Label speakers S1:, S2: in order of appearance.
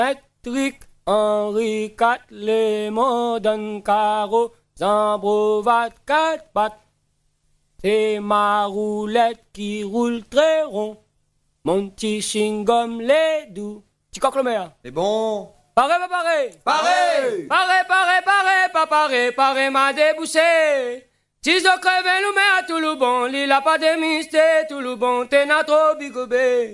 S1: Patrick, Henri IV, Léman, Don Caro, Zambrovat, quatre pattes. C'est ma roulette qui roule très rond. Mon petit chewing-gum les doux. Tu coques le maire.
S2: C'est bon.
S1: Paré, pas paré.
S2: Paré.
S1: Pas paré, m'a débouché. Tiso crevé, nous met à tout le bon. L'île a pas de mystère, tout le bon. T'es n'a trop bigobé.